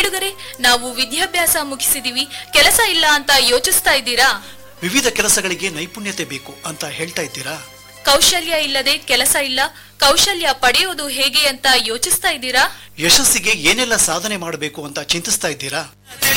ಕೇಳುಗರೆ, ನಾವು ವಿದ್ಯಾಭ್ಯಾಸ ಮುಗಿಸಿದೀವಿ, ಕೆಲಸ ಇಲ್ಲ ಅಂತ ಯೋಚಿಸ್ತಾ ಇದ್ದೀರಾ? ವಿವಿಧ ಕೆಲಸಗಳಿಗೆ ನೈಪುಣ್ಯತೆ ಬೇಕು ಅಂತ ಹೇಳ್ತಾ ಇದ್ದೀರಾ? ಕೌಶಲ್ಯ ಇಲ್ಲದೆ ಕೆಲಸ ಇಲ್ಲ, ಕೌಶಲ್ಯ ಪಡೆಯುವುದು ಹೇಗೆ ಅಂತ ಯೋಚಿಸ್ತಾ ಇದ್ದೀರಾ? ಯಶಸ್ಸಿಗೆ ಏನೆಲ್ಲ ಸಾಧನೆ ಮಾಡಬೇಕು ಅಂತ ಚಿಂತಿಸ್ತಾ ಇದ್ದೀರಾ?